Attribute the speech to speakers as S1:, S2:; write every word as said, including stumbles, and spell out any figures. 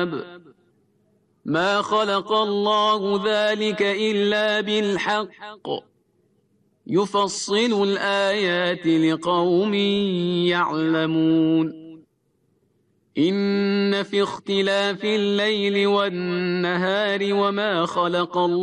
S1: الحساب ما خلق الله ذلك إلا بالحق يفصل الآيات لقوم يعلمون إن في اختلاف الليل والنهار وما خلق الله